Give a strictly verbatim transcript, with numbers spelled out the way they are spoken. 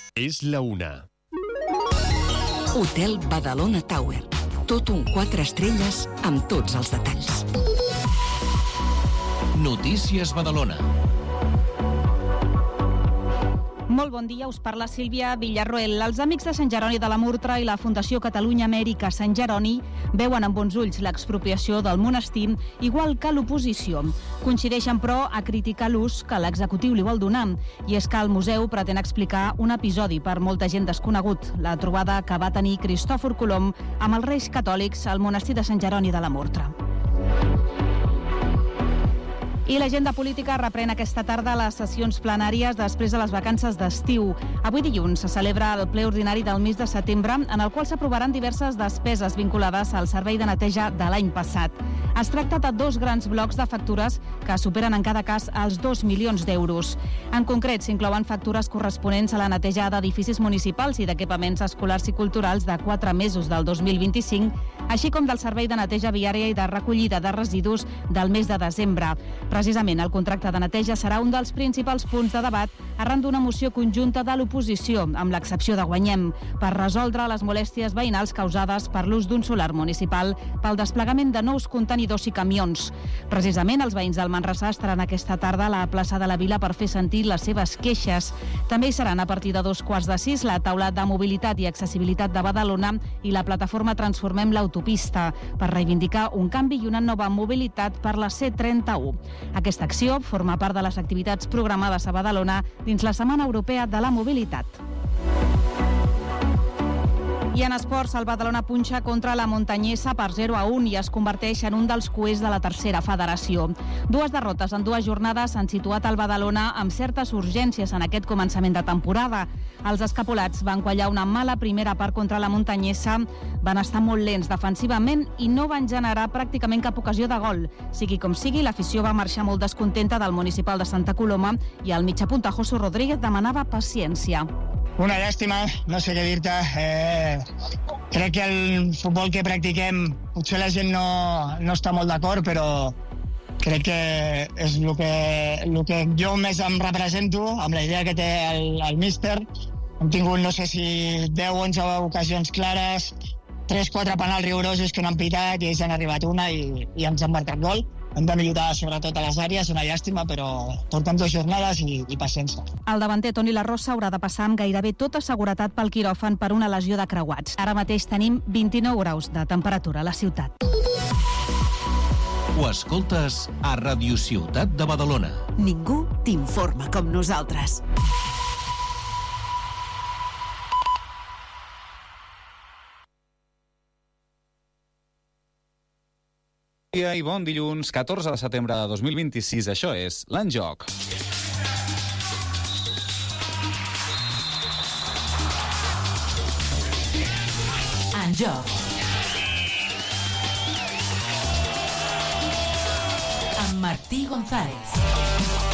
És la una. Hotel Badalona Tower. Tot un quatre estrelles amb tots els detalls. Notícies Badalona. Molt bon dia, us parla Sílvia Villarroel. Els Amics de Sant Jeroni de la Murtra i la Fundació Catalunya Amèrica Sant Jeroni veuen amb bons ulls l'expropiació del monestir, igual que l'oposició. Coincideixen, però, a criticar l'ús que l'executiu li vol donar. I és que el museu pretén explicar un episodi per molta gent desconegut, la trobada que va tenir Cristòfor Colom amb els Reis Catòlics al monestir de Sant Jeroni de la Murtra. I l'agenda política reprèn aquesta tarda les sessions plenàries després de les vacances d'estiu. Avui dilluns se celebra el ple ordinari del mes de setembre, en el qual s'aprovaran diverses despeses vinculades al servei de neteja de l'any passat. Es tracta de dos grans blocs de factures que superen en cada cas els dos milions d'euros. En concret, s'inclouen factures corresponents a la neteja d'edificis municipals i d'equipaments escolars i culturals de quatre mesos del dos mil vint-i-cinc, així com del servei de neteja viària i de recollida de residus del mes de desembre. Precisament, el contracte de neteja serà un dels principals punts de debat arran d'una moció conjunta de l'oposició, amb l'excepció de Guanyem, per resoldre les molèsties veïnals causades per l'ús d'un solar municipal pel desplegament de nous contenidors i camions. Precisament, els veïns del Manresà estaran aquesta tarda a la plaça de la Vila per fer sentir les seves queixes. També hi seran a partir de dos quarts de sis la taula de mobilitat i accessibilitat de Badalona i la plataforma Transformem l'autopista per reivindicar un canvi i una nova mobilitat per la C trenta-u. Aquesta acció forma part de les activitats programades a Badalona dins la Setmana Europea de la Mobilitat. I en esports, el Badalona punxa contra la Montanyesa per zero a un i es converteix en un dels cuers de la tercera federació. Dues derrotes en dues jornades han situat el Badalona amb certes urgències en aquest començament de temporada. Els escapolats van quallar una mala primera part contra la Montanyesa, van estar molt lents defensivament i no van generar pràcticament cap ocasió de gol. Sigui com sigui, l'afició va marxar molt descontenta del municipal de Santa Coloma i el mitjapunta Josu Rodríguez demanava paciència. Una llàstima, no sé què dir-te. Eh, crec que el futbol que practiquem potser la gent no, no està molt d'acord, però crec que és el que, el que jo més em represento, amb la idea que té el, el míster. Hem tingut, no sé si deu o onze ocasions clares, tres quatre penals rigorosos que no han pitat i ells han arribat una i, i ens han marcat gol. Hem de millorar sobretot a les àrees, una llàstima, però portem dues jornades i, i paciència. El davanter Toni La Rosa haurà de passar amb gairebé tota seguretat pel quiròfan per una lesió de creuats. Ara mateix tenim vint-i-nou graus de temperatura a la ciutat. Ho escoltes a Ràdio Ciutat de Badalona. Ningú t'informa com nosaltres. Dia i bon dilluns, catorze de setembre de dos mil vint-i-sis. Això és l'En Joc. En Joc. Amb Martí González.